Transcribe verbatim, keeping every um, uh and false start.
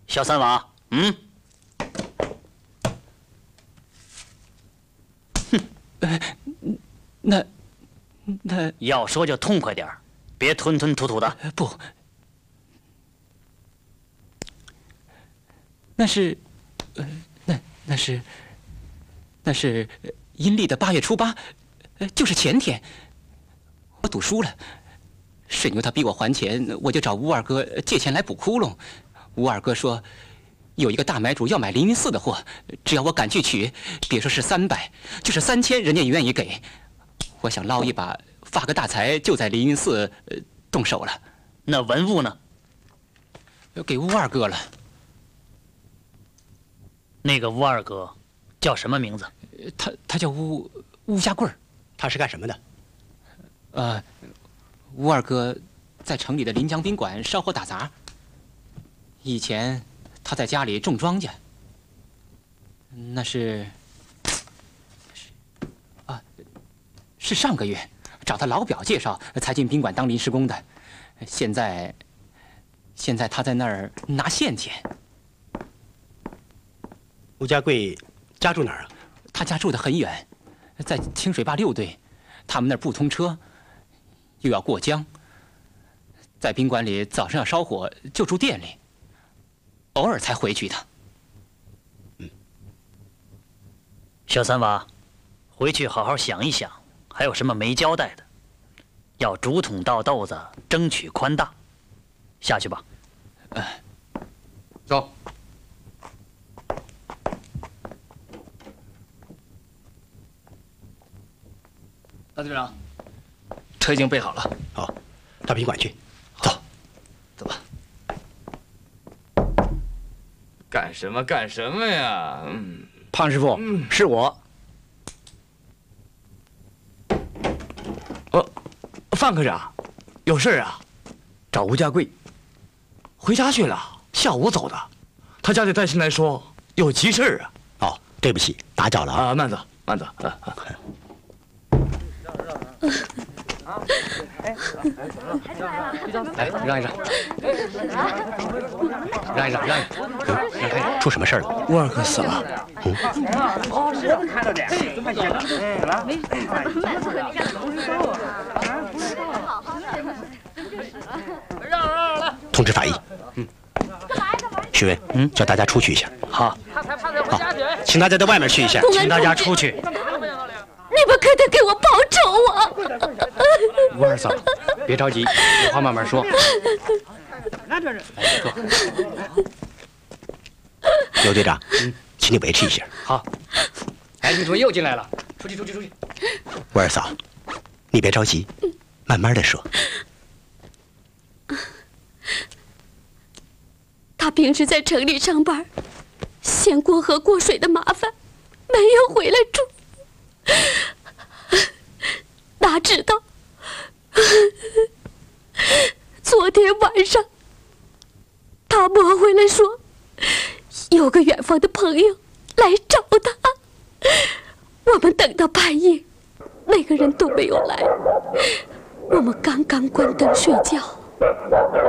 小三娃，嗯，哼， 呃，那那要说就痛快点儿，别吞吞吐吐的。 不，那是，呃，那那是，那是阴历的八月初八，呃，就是前天，我赌输了。 水牛他逼我还钱，我就找吴二哥借钱来补窟窿。吴二哥说，有一个大买主要买凌云寺的货，只要我敢去取，别说是三百，就是三千，人家也愿意给。我想捞一把，发个大财，就在凌云寺、呃、动手了。 那文物呢？ 给吴二哥了。 那个吴二哥叫什么名字？ 他他叫吴吴家贵儿。 他是干什么的？ 呃。 吴二哥在城里的临江宾馆烧货打杂。以前他在家里种庄稼。那是，啊，是上个月找他老表介绍才进宾馆当临时工的。现在，现在他在那儿拿现钱。 吴家贵家住哪儿啊？ 他家住得很远，在清水坝六队，他们那儿不通车。 又要过江，在宾馆里早上要烧火，就住店里，偶尔才回去一趟。 嗯，小三娃，回去好好想一想，还有什么没交代的，要竹筒倒豆子，争取宽大。下去吧。 呃， 走。大队长。 车已经备好了， 好，到宾馆去。走， 走吧。干什么干什么呀？嗯， 胖师傅，嗯、是我。 哦，范科长，有事啊？ 找吴家贵。 回家去了，下午走的。他家里带信来说有急事啊。 哦，对不起，打搅了啊。 啊，慢走，慢走。啊啊来，让一让，让一让，让一让，让开！ 出什么事了？ 吴二哥死了。 嗯。 哦，是看到的。怎么写的？哎，没事。 通知法医。嗯。徐伟，嗯，叫大家出去一下。 好。 好，请大家到外面去一下。 请大家出去。 你们可得给我报仇啊！ 吴二嫂，别着急，有话慢慢说。 那这是。 刘队长，嗯，请你维持一下。 好。哎，你怎么又进来了？出去，出去，出去。 吴二嫂，你别着急，慢慢的说。 他平时在城里上班，嫌过河过水的麻烦，没有回来住。 哪知道，昨天晚上，他摸回来说，有个远方的朋友来找他。我们等到半夜，那个人都没有来。我们刚刚关灯睡觉，